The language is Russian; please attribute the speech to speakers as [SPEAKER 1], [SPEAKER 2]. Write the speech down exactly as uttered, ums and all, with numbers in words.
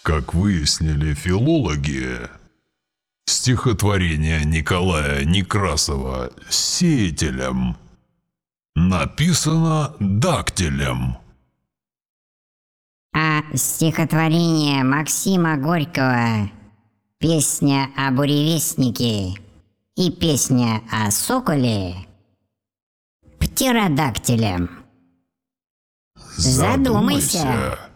[SPEAKER 1] Как выяснили филологи, стихотворение Николая Некрасова «Сеятелем» написано дактилем.
[SPEAKER 2] А стихотворение Максима Горького «Песня о буревестнике» и «Песня о соколе» птеродактилем. Задумайся.
[SPEAKER 1] Задумайся.